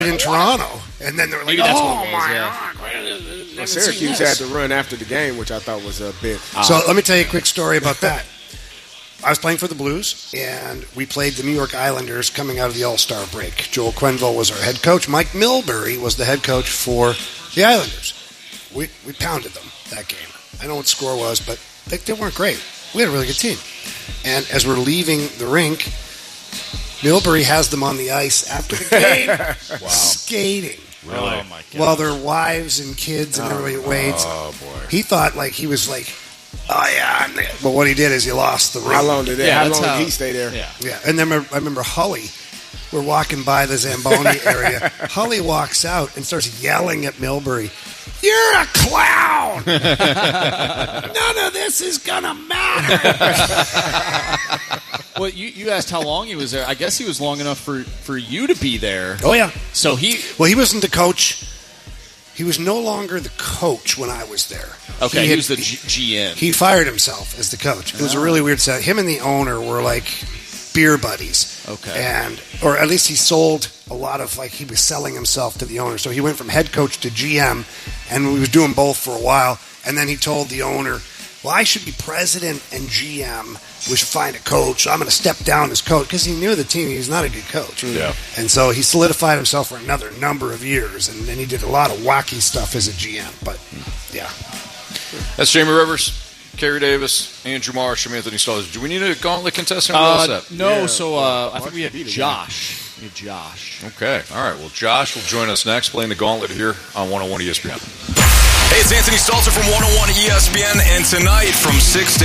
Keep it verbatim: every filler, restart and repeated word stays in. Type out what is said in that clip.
in Toronto, and then they're like, Maybe that's "Oh what it was, my yeah. God!" Well, Syracuse had to run after the game, which I thought was a bit. So let me tell you a quick story about that. I was playing for the Blues, and we played the New York Islanders coming out of the All-Star break. Joel Quenneville was our head coach. Mike Milbury was the head coach for the Islanders. We we pounded them that game. I know what the score was, but they, they weren't great. We had a really good team. And as we're leaving the rink, Milbury has them on the ice after the game, wow. skating. Really? Oh, my God. While their wives and kids and Oh, everybody waits. oh, boy. He thought like he was like, oh, yeah. I'm the-" But what he did is he lost the ring. How long did that? Yeah, how that's long how- did he stay there? Yeah. Yeah, and then I remember Hully. We're walking by the Zamboni area. Hully walks out and starts yelling at Milbury, "You're a clown! None of this is gonna matter." Well, you, you asked how long he was there. I guess he was long enough for, for you to be there. Oh yeah. So he Well, he wasn't the coach. He was no longer the coach when I was there. okay. He, had- was the G- GM. He fired himself as the coach. It was a really weird set. Him and the owner were like beer buddies. Okay. And or at least he sold a lot of like he was selling himself to the owner. So he went from head coach to G M, and we was doing both for a while. And then he told the owner, "Well, I should be president and G M. We should find a coach. So I'm going to step down as coach," because he knew the team. He was not a good coach. Yeah. And so he solidified himself for another number of years, and then he did a lot of wacky stuff as a G M. But yeah. That's Jamie Rivers, Kerry Davis, Andrew Marsh, and Anthony Stallers. Do we need a gauntlet contestant? Or uh, what's that? no, Yeah. so uh, I Mark think we have beat it, Josh. We have Josh. Okay. All right. Well, Josh will join us next playing the gauntlet here on one oh one E S P N. Hey, it's Anthony Stalter from one oh one E S P N, and tonight from six to